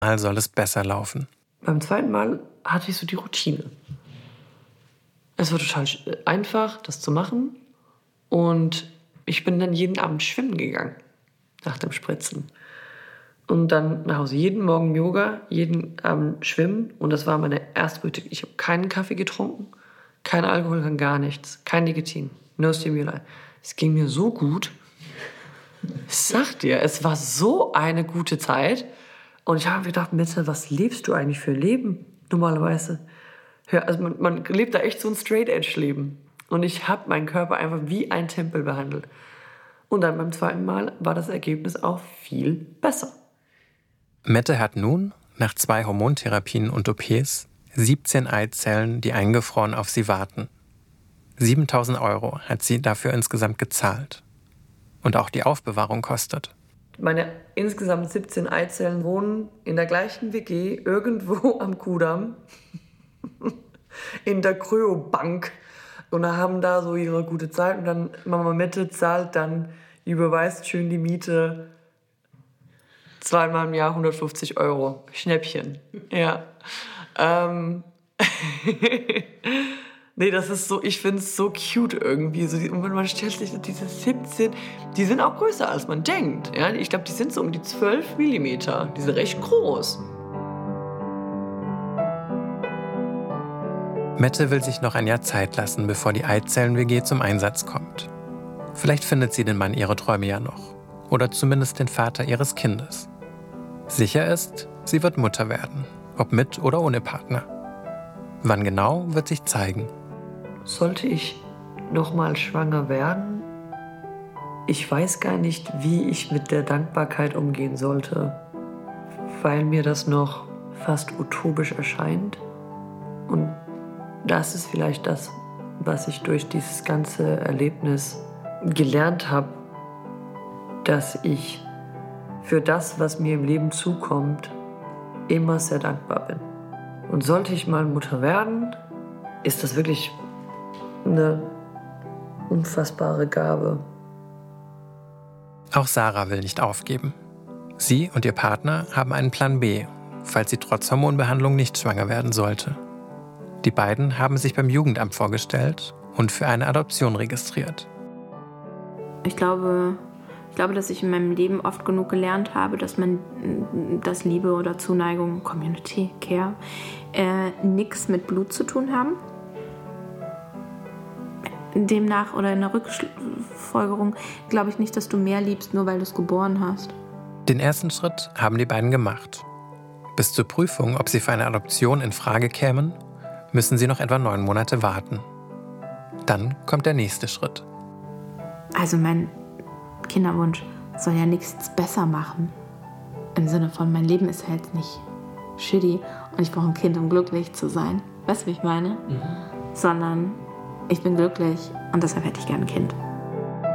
Mal soll es besser laufen. Beim zweiten Mal hatte ich so die Routine. Es war total einfach, das zu machen. Und ich bin dann jeden Abend schwimmen gegangen, nach dem Spritzen. Und dann nach Hause, jeden Morgen Yoga, jeden Abend schwimmen. Und das war meine erste Routine. Ich habe keinen Kaffee getrunken, kein Alkohol, gar nichts, kein Nikotin, no Stimuli. Es ging mir so gut. Ich sag dir, es war so eine gute Zeit. Und ich habe mir gedacht, Mette, was lebst du eigentlich für ein Leben normalerweise? Ja, also man lebt da echt so ein Straight-Edge-Leben. Und ich habe meinen Körper einfach wie ein Tempel behandelt. Und dann beim zweiten Mal war das Ergebnis auch viel besser. Mette hat nun, nach 2 Hormontherapien und OPs, 17 Eizellen, die eingefroren auf sie warten. 7.000 € hat sie dafür insgesamt gezahlt. Und auch die Aufbewahrung kostet. Meine insgesamt 17 Eizellen wohnen in der gleichen WG irgendwo am Kudamm in der Kryobank und haben da so ihre gute Zeit. Und dann Mama Mette zahlt dann, überweist schön die Miete 2-mal im Jahr 150 €. Schnäppchen. Ja. Nee, das ist so, ich finde es so cute irgendwie. So, und man stellt sich diese 17, die sind auch größer als man denkt. Ja? Ich glaube, die sind so um die 12 Millimeter. Die sind recht groß. Mette will sich noch ein Jahr Zeit lassen, bevor die Eizellen-WG zum Einsatz kommt. Vielleicht findet sie den Mann ihrer Träume ja noch. Oder zumindest den Vater ihres Kindes. Sicher ist, sie wird Mutter werden. Ob mit oder ohne Partner. Wann genau, wird sich zeigen. Sollte ich nochmal schwanger werden? Ich weiß gar nicht, wie ich mit der Dankbarkeit umgehen sollte, weil mir das noch fast utopisch erscheint. Und das ist vielleicht das, was ich durch dieses ganze Erlebnis gelernt habe, dass ich für das, was mir im Leben zukommt, immer sehr dankbar bin. Und sollte ich mal Mutter werden, ist das wirklich eine unfassbare Gabe. Auch Sarah will nicht aufgeben. Sie und ihr Partner haben einen Plan B, falls sie trotz Hormonbehandlung nicht schwanger werden sollte. Die beiden haben sich beim Jugendamt vorgestellt und für eine Adoption registriert. Ich glaube, dass ich in meinem Leben oft genug gelernt habe, dass Liebe oder Zuneigung, Community, Care, nichts mit Blut zu tun haben. Demnach oder in der Rückfolgerung glaube ich nicht, dass du mehr liebst, nur weil du es geboren hast. Den ersten Schritt haben die beiden gemacht. Bis zur Prüfung, ob sie für eine Adoption in Frage kämen, müssen sie noch etwa 9 Monate warten. Dann kommt der nächste Schritt. Also mein Kinderwunsch soll ja nichts besser machen. Im Sinne von, mein Leben ist halt nicht shitty und ich brauche ein Kind, um glücklich zu sein. Weißt du, wie ich meine? Sondern ich bin glücklich und deshalb hätte ich gerne ein Kind.